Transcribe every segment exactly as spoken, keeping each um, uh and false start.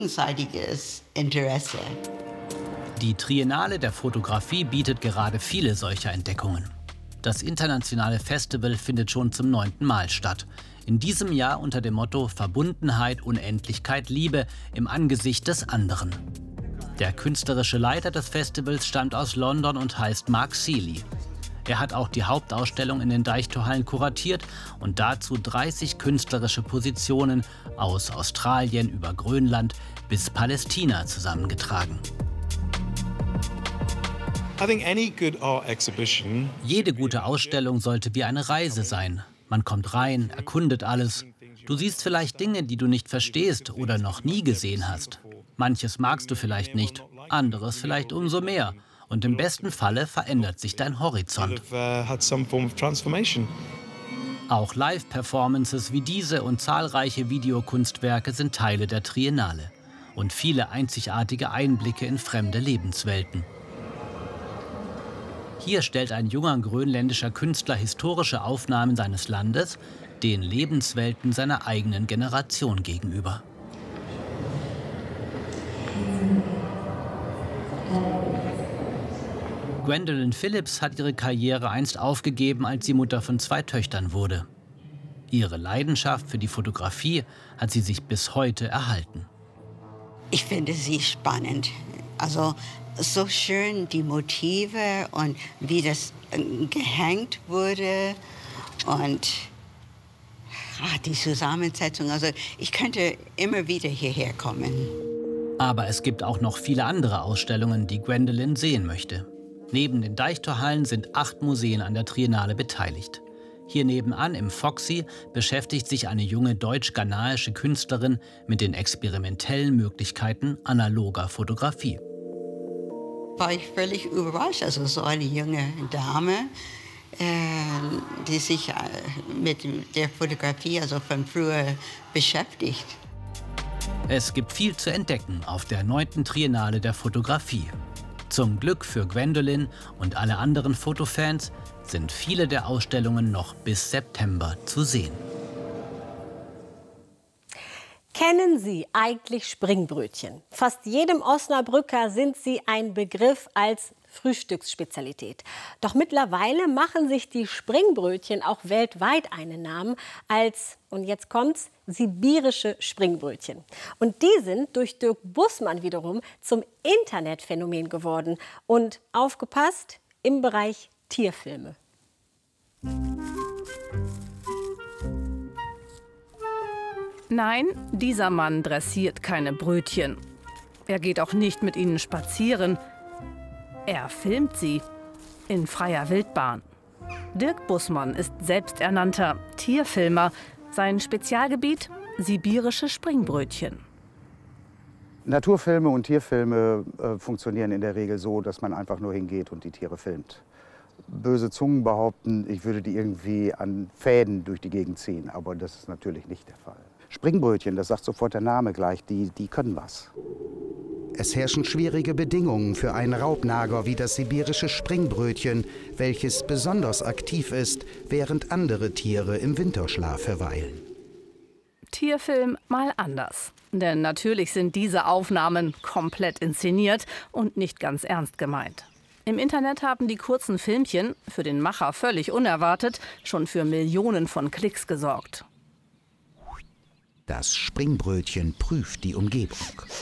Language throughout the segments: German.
Seitiges Interesse. Die Triennale der Fotografie bietet gerade viele solcher Entdeckungen. Das internationale Festival findet schon zum neunten Mal statt. In diesem Jahr unter dem Motto Verbundenheit, Unendlichkeit, Liebe im Angesicht des anderen. Der künstlerische Leiter des Festivals stammt aus London und heißt Mark Seeley. Er hat auch die Hauptausstellung in den Deichtorhallen kuratiert und dazu dreißig künstlerische Positionen aus Australien über Grönland bis Palästina zusammengetragen. Jede gute Ausstellung sollte wie eine Reise sein. Man kommt rein, erkundet alles. Du siehst vielleicht Dinge, die du nicht verstehst oder noch nie gesehen hast. Manches magst du vielleicht nicht, anderes vielleicht umso mehr. Und im besten Falle verändert sich dein Horizont. Auch Live-Performances wie diese und zahlreiche Videokunstwerke sind Teile der Triennale. Und viele einzigartige Einblicke in fremde Lebenswelten. Hier stellt ein junger grönländischer Künstler historische Aufnahmen seines Landes den Lebenswelten seiner eigenen Generation gegenüber. Gwendolyn Phillips hat ihre Karriere einst aufgegeben, als sie Mutter von zwei Töchtern wurde. Ihre Leidenschaft für die Fotografie hat sie sich bis heute erhalten. Ich finde sie spannend. Also so schön die Motive und wie das gehängt wurde und ach, die Zusammensetzung. Also ich könnte immer wieder hierher kommen. Aber es gibt auch noch viele andere Ausstellungen, die Gwendolyn sehen möchte. Neben den Deichtorhallen sind acht Museen an der Triennale beteiligt. Hier nebenan im Foxy beschäftigt sich eine junge deutsch-ghanaische Künstlerin mit den experimentellen Möglichkeiten analoger Fotografie. War ich völlig überrascht, also so eine junge Dame, äh, die sich äh, mit der Fotografie also von früher beschäftigt. Es gibt viel zu entdecken auf der neunten Triennale der Fotografie. Zum Glück für Gwendolyn und alle anderen Fotofans sind viele der Ausstellungen noch bis September zu sehen. Kennen Sie eigentlich Springbrötchen? Fast jedem Osnabrücker sind sie ein Begriff als Frühstücksspezialität. Doch mittlerweile machen sich die Springbrötchen auch weltweit einen Namen als, und jetzt kommt's, sibirische Springbrötchen. Und die sind durch Dirk Bussmann wiederum zum Internetphänomen geworden. Und aufgepasst, im Bereich Tierfilme. Nein, dieser Mann dressiert keine Brötchen. Er geht auch nicht mit ihnen spazieren. Er filmt sie in freier Wildbahn. Dirk Bussmann ist selbsternannter Tierfilmer. Sein Spezialgebiet: sibirische Springbrötchen. Naturfilme und Tierfilme äh, funktionieren in der Regel so, dass man einfach nur hingeht und die Tiere filmt. Böse Zungen behaupten, ich würde die irgendwie an Fäden durch die Gegend ziehen, aber das ist natürlich nicht der Fall. Springbrötchen, das sagt sofort der Name gleich, die, die können was. Es herrschen schwierige Bedingungen für einen Raubnager wie das sibirische Springbrötchen, welches besonders aktiv ist, während andere Tiere im Winterschlaf verweilen. Tierfilm mal anders. Denn natürlich sind diese Aufnahmen komplett inszeniert und nicht ganz ernst gemeint. Im Internet haben die kurzen Filmchen, für den Macher völlig unerwartet, schon für Millionen von Klicks gesorgt. Das Springbrötchen prüft die Umgebung.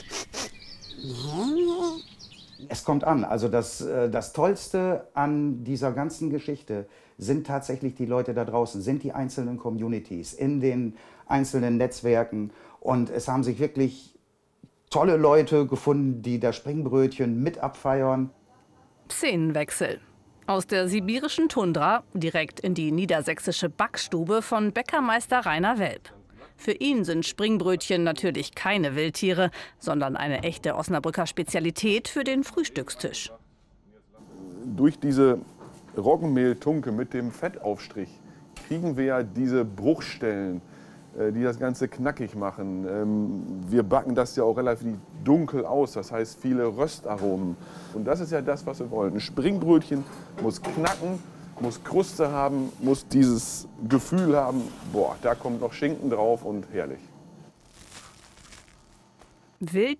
Es kommt an. Also das, das Tollste an dieser ganzen Geschichte sind tatsächlich die Leute da draußen, sind die einzelnen Communities in den einzelnen Netzwerken. Und es haben sich wirklich tolle Leute gefunden, die das Springbrötchen mit abfeiern. Szenenwechsel. Aus der sibirischen Tundra direkt in die niedersächsische Backstube von Bäckermeister Rainer Welp. Für ihn sind Springbrötchen natürlich keine Wildtiere, sondern eine echte Osnabrücker Spezialität für den Frühstückstisch. Durch diese Roggenmehltunke mit dem Fettaufstrich kriegen wir ja diese Bruchstellen, die das Ganze knackig machen. Wir backen das ja auch relativ dunkel aus, das heißt viele Röstaromen. Und das ist ja das, was wir wollen. Ein Springbrötchen muss knacken, muss Kruste haben, muss dieses Gefühl haben, boah, da kommt noch Schinken drauf und herrlich. Wild